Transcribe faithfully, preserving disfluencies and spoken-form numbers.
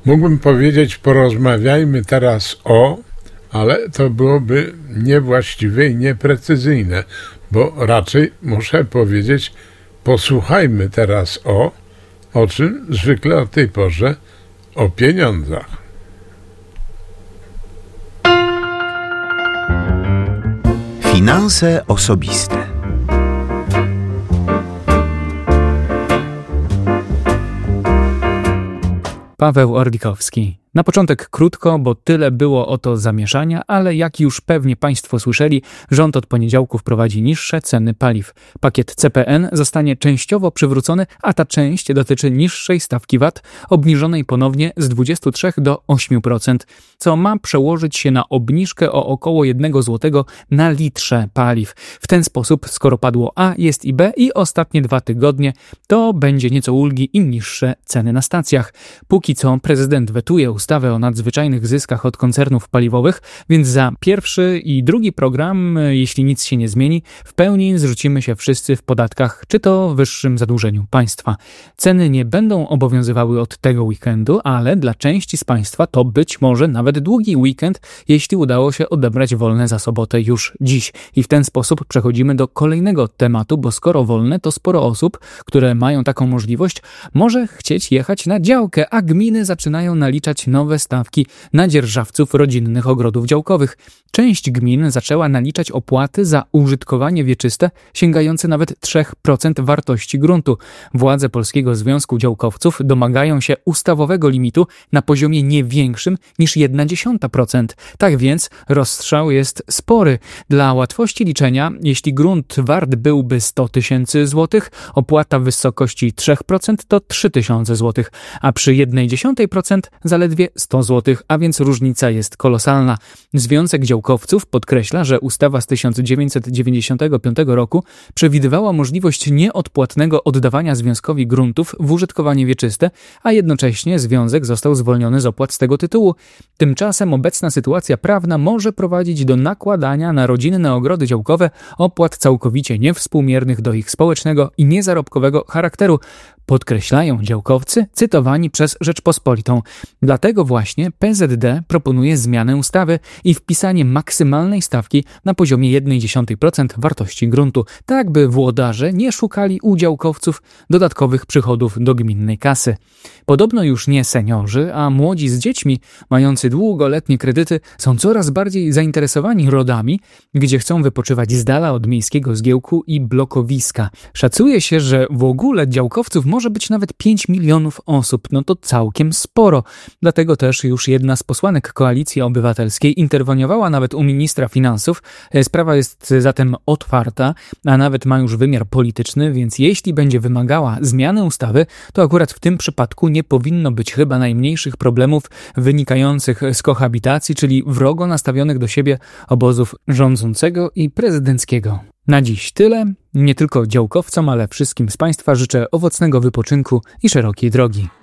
Mógłbym powiedzieć, porozmawiajmy teraz o, ale to byłoby niewłaściwe i nieprecyzyjne, bo raczej muszę powiedzieć, posłuchajmy teraz o, o czym zwykle o tej porze, o pieniądzach. Finanse osobiste. Paweł Orlikowski. Na początek krótko, bo tyle było o to zamieszania, ale jak już pewnie Państwo słyszeli, rząd od poniedziałku wprowadzi niższe ceny paliw. Pakiet C P N zostanie częściowo przywrócony, a ta część dotyczy niższej stawki V A T, obniżonej ponownie z dwudziestu trzech do ośmiu procent, co ma przełożyć się na obniżkę o około jednego złotego na litrze paliw. W ten sposób, skoro padło A, jest i B i ostatnie dwa tygodnie, to będzie nieco ulgi i niższe ceny na stacjach. Póki co prezydent wetuje ustawę o nadzwyczajnych zyskach od koncernów paliwowych, więc za pierwszy i drugi program, jeśli nic się nie zmieni, w pełni zrzucimy się wszyscy w podatkach, czy to wyższym zadłużeniu państwa. Ceny nie będą obowiązywały od tego weekendu, ale dla części z państwa to być może nawet długi weekend, jeśli udało się odebrać wolne za sobotę już dziś. I w ten sposób przechodzimy do kolejnego tematu, bo skoro wolne, to sporo osób, które mają taką możliwość, może chcieć jechać na działkę, a gminy zaczynają naliczać nowe stawki na dzierżawców rodzinnych ogrodów działkowych. Część gmin zaczęła naliczać opłaty za użytkowanie wieczyste sięgające nawet trzy procent wartości gruntu. Władze Polskiego Związku Działkowców domagają się ustawowego limitu na poziomie nie większym niż jedna dziesiąta procent. Tak więc rozstrzał jest spory. Dla łatwości liczenia, jeśli grunt wart byłby sto tysięcy złotych, opłata w wysokości trzy procent to trzy tysiące złotych, a przy jedna dziesiąta procent zaledwie sto złotych, a więc różnica jest kolosalna. Związek Działkowców podkreśla, że ustawa z tysiąc dziewięćset dziewięćdziesiątego piątego roku przewidywała możliwość nieodpłatnego oddawania związkowi gruntów w użytkowanie wieczyste, a jednocześnie związek został zwolniony z opłat z tego tytułu. Tymczasem obecna sytuacja prawna może prowadzić do nakładania na rodzinne ogrody działkowe opłat całkowicie niewspółmiernych do ich społecznego i niezarobkowego charakteru, podkreślają działkowcy cytowani przez Rzeczpospolitą. Dlatego właśnie P Z D proponuje zmianę ustawy i wpisanie maksymalnej stawki na poziomie jedna dziesiąta procent wartości gruntu, tak by włodarze nie szukali u działkowców dodatkowych przychodów do gminnej kasy. Podobno już nie seniorzy, a młodzi z dziećmi mający długoletnie kredyty są coraz bardziej zainteresowani rodami, gdzie chcą wypoczywać z dala od miejskiego zgiełku i blokowiska. Szacuje się, że w ogóle działkowców może być nawet pięć milionów osób, no to całkiem sporo. Dlatego też już jedna z posłanek Koalicji Obywatelskiej interweniowała nawet u ministra finansów. Sprawa jest zatem otwarta, a nawet ma już wymiar polityczny, więc jeśli będzie wymagała zmiany ustawy, to akurat w tym przypadku nie powinno być chyba najmniejszych problemów wynikających z kohabitacji, czyli wrogo nastawionych do siebie obozów rządzącego i prezydenckiego. Na dziś tyle. Nie tylko działkowcom, ale wszystkim z Państwa życzę owocnego wypoczynku i szerokiej drogi.